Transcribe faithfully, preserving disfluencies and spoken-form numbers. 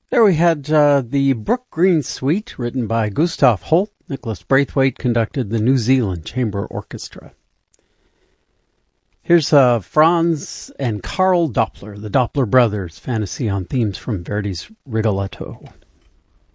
There we had uh, the Brook Green Suite, written by Gustav Holt. Nicholas Braithwaite conducted the New Zealand Chamber Orchestra. Here's uh, Franz and Karl Doppler, the Doppler brothers, fantasy on themes from Verdi's Rigoletto.